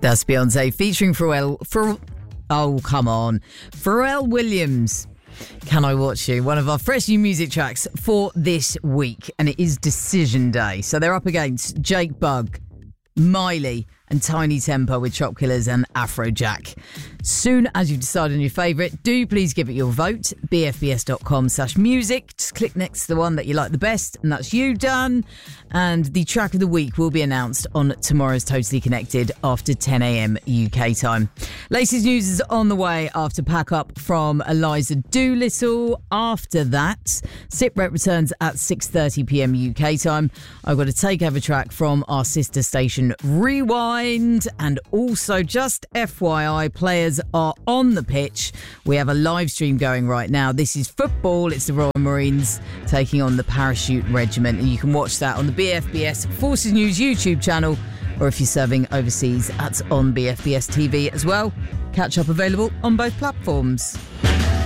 That's Beyonce featuring Pharrell Williams. Can I Watch You? One of our fresh new music tracks for this week. And it is Decision Day. So they're up against Jake Bugg, Miley and Tiny Temper with Chop Killers and Afrojack. Soon as you decide on your favourite, do please give it your vote. bfbs.com/music. Just click next to the one that you like the best, and that's you done. And the track of the week will be announced on tomorrow's Totally Connected after 10 a.m. UK time. Latest news is on the way after Pack Up from Eliza Doolittle. After that, SIPREP returns at 6:30 p.m. UK time. I've got a takeover track from our sister station Rewind. And also, just FYI, players are on the pitch. We have a live stream going right now. This is football. It's the Royal Marines taking on the Parachute Regiment. And you can watch that on the BFBS Forces News YouTube channel, or if you're serving overseas, that's on BFBS TV as well. Catch up available on both platforms.